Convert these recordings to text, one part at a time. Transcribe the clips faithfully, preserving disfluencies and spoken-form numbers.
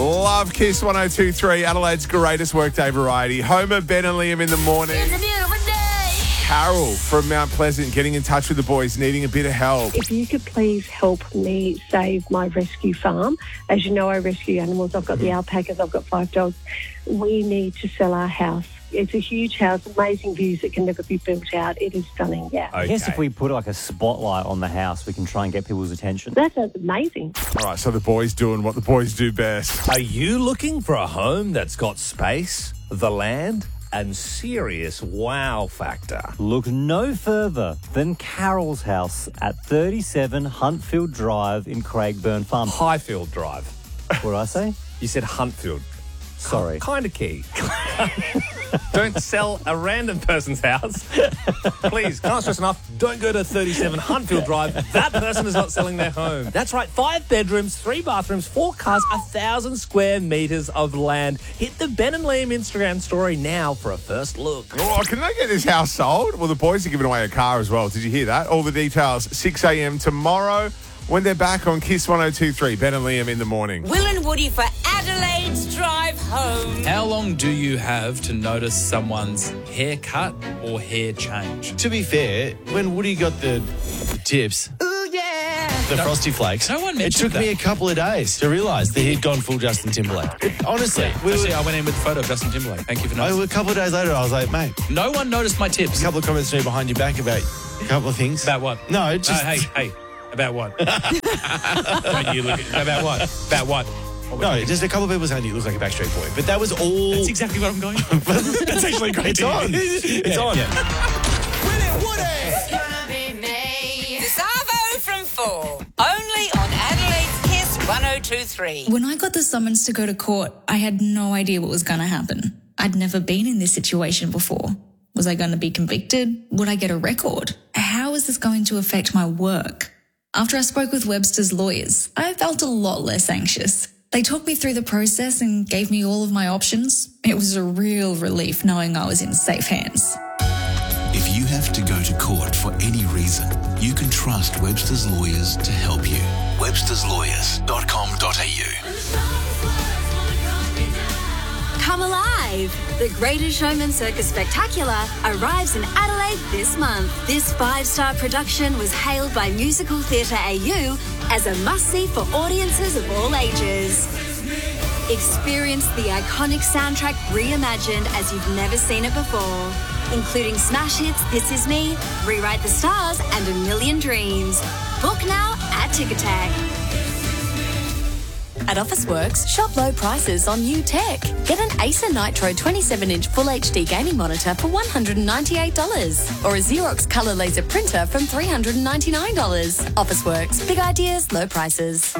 Love Kiss one oh two point three, Adelaide's greatest workday variety. Homer, Ben and Liam in the morning. It's a beautiful day. Carol from Mount Pleasant getting in touch with the boys, needing a bit of help. If you could please help me save my rescue farm. As you know, I rescue animals. I've got the alpacas, I've got five dogs. We need to sell our house. It's a huge house, amazing views that can never be built out. It is stunning, yeah. Okay. I guess if we put like a spotlight on the house, we can try and get people's attention. That sounds amazing. All right, so the boys doing what the boys do best. Are you looking for a home that's got space, the land, and serious wow factor? Look no further than Carol's house at thirty-seven Huntfield Drive in Craigburn Farm. Highfield Drive. What did I say? You said Huntfield. Sorry. Kind of key. Don't sell a random person's house. Please, can't stress enough, don't go to thirty-seven Huntfield Drive. That person is not selling their home. That's right, five bedrooms, three bathrooms, four cars, a thousand square metres of land. Hit the Ben and Liam Instagram story now for a first look. Oh, can they get this house sold? Well, the boys are giving away a car as well. Did you hear that? All the details, six a.m. tomorrow when they're back on Kiss one oh two point three. Ben and Liam in the morning. Will and Woody for Adelaide's drive home. How long do you have to notice someone's haircut or hair change? To be fair, when Woody got the, the tips, Ooh, yeah. the Frosty Flakes, No one it mentioned took me a that. couple of days to realise that he'd gone full Justin Timberlake. It- honestly, we Actually, were, I went in with a photo of Justin Timberlake. Thank you for I, noticing. a couple of days later, I was like, mate, No one noticed my tips. a couple of comments to me behind your back about a couple of things. About what? No, just... Uh, hey, hey. About what? Don't you look at, about what? About what? What was No, it? just a couple of people saying you look like a Backstreet Boy. But that was all... That's exactly what I'm going for. That's actually great. It's on. It's on. Savo from four. Only on Adelaide's Kiss one oh two point three. When I got the summons to go to court, I had no idea what was going to happen. I'd never been in this situation before. Was I going to be convicted? Would I get a record? How is this going to affect my work? After I spoke with Webster's lawyers, I felt a lot less anxious. They talked me through the process and gave me all of my options. It was a real relief knowing I was in safe hands. If you have to go to court for any reason, you can trust Webster's Lawyers to help you. websters lawyers dot com dot a u. Come alive! The Greatest Showman Circus Spectacular arrives in Adelaide this month. This five-star production was hailed by Musical Theatre A U as a must-see for audiences of all ages. Experience the iconic soundtrack reimagined as you've never seen it before, including smash hits This Is Me, Rewrite the Stars, and A Million Dreams. Book now at Ticketek. At Officeworks, shop low prices on new tech. Get an Acer Nitro twenty-seven inch Full H D gaming monitor for one hundred ninety-eight dollars or a Xerox colour laser printer from three hundred ninety-nine dollars. Officeworks, big ideas, low prices.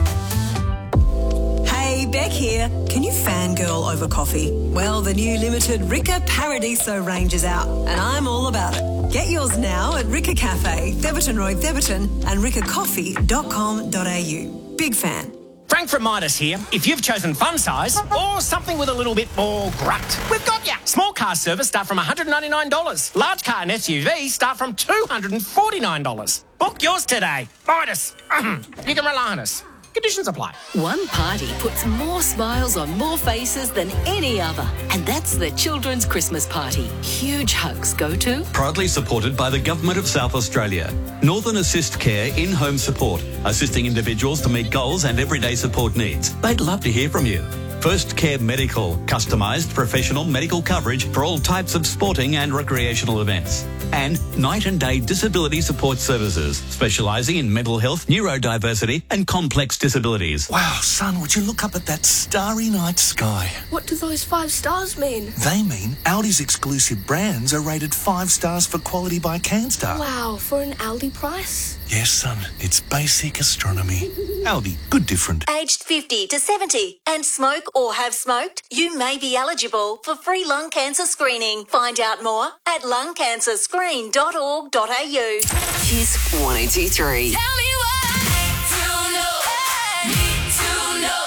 Hey, Beck here. Can you fangirl over coffee? Well, the new limited Ricca Paradiso range is out, and I'm all about it. Get yours now at Ricca Cafe, Theberton Road, Theberton, and ricca coffee dot com dot a u. Big fan. Frank from Midas here. If you've chosen fun size or something with a little bit more grunt, we've got ya. Small car service start from one hundred ninety-nine dollars. Large car and S U V start from two hundred forty-nine dollars. Book yours today. Midas. You can rely on us. Conditions apply. One party puts more smiles on more faces than any other, and that's the Children's Christmas Party. Huge hugs go to... Proudly supported by the Government of South Australia. Northern Assist Care in-home support, assisting individuals to meet goals and everyday support needs. They'd love to hear from you. First Care Medical, customised professional medical coverage for all types of sporting and recreational events. And Night and Day Disability Support Services, specialising in mental health, neurodiversity and complex disabilities. Wow, son, would you look up at that starry night sky? What do those five stars mean? They mean Audi's exclusive brands are rated five stars for quality by CanStar. Wow, for an Aldi price? Yes, son, it's basic astronomy. Audi, good different. Aged fifty to seventy and smoke or have smoked, you may be eligible for free lung cancer screening. Find out more at lung cancer screen dot org dot a u. Kiss one oh two three. Tell me what to know. Need to know.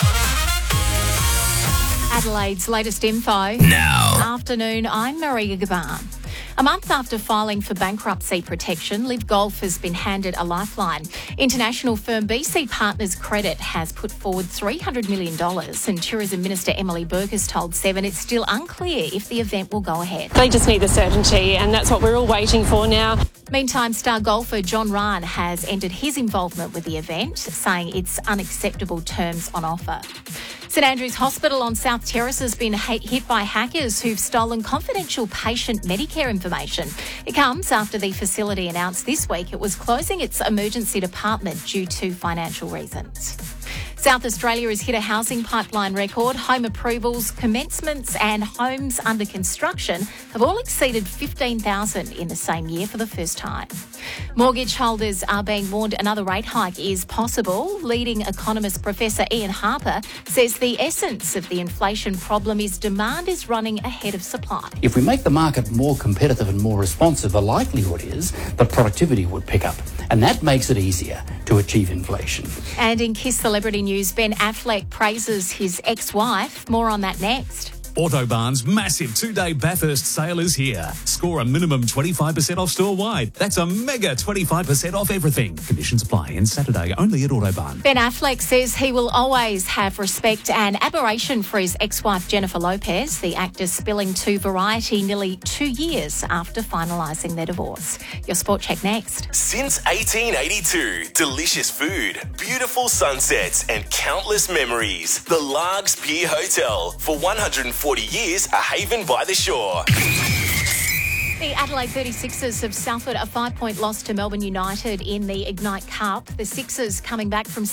Adelaide's latest info. Now. Afternoon, I'm Maria Gaban. A month after filing for bankruptcy protection, Live Golf has been handed a lifeline. International firm B C Partners Credit has put forward three hundred million dollars, and Tourism Minister Emily Burke has told Seven it's still unclear if the event will go ahead. They just need the certainty, and that's what we're all waiting for now. Meantime, star golfer John Ryan has ended his involvement with the event, saying it's unacceptable terms on offer. St Andrew's Hospital on South Terrace has been hit by hackers who've stolen confidential patient Medicare information. It comes after the facility announced this week it was closing its emergency department due to financial reasons. South Australia has hit a housing pipeline record. Home approvals, commencements and homes under construction have all exceeded fifteen thousand in the same year for the first time. Mortgage holders are being warned another rate hike is possible. Leading economist Professor Ian Harper says the essence of the inflation problem is demand is running ahead of supply. If we make the market more competitive and more responsive, the likelihood is that productivity would pick up. And that makes it easier to achieve inflation. And in Kiss Celebrity News, Ben Affleck praises his ex-wife. More on that next. Autobahn's massive two-day Bathurst sale is here. Score a minimum twenty-five percent off store-wide. That's a mega twenty-five percent off everything. Conditions apply. And Saturday only at Autobahn. Ben Affleck says he will always have respect and admiration for his ex-wife Jennifer Lopez, the actor spilling to Variety nearly two years after finalising their divorce. Your Sport Check next. Since eighteen eighty-two, delicious food, beautiful sunsets and countless memories. The Largs Pier Hotel. For one hundred forty years, a haven by the shore. The Adelaide thirty-sixers have suffered a five-point loss to Melbourne United in the Ignite Cup. The Sixers coming back from